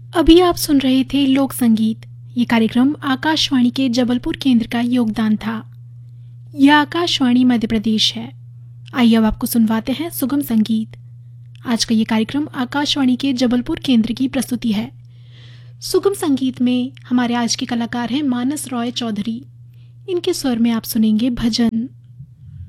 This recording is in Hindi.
अभी आप सुन रहे थे लोक संगीत। ये कार्यक्रम आकाशवाणी के जबलपुर केंद्र का योगदान था। यह आकाशवाणी मध्य प्रदेश है। आइए अब आपको सुनवाते हैं सुगम संगीत। आज का ये कार्यक्रम आकाशवाणी के जबलपुर केंद्र की प्रस्तुति है। सुगम संगीत में हमारे आज के कलाकार हैं मानस रॉय चौधरी। इनके स्वर में आप सुनेंगे भजन।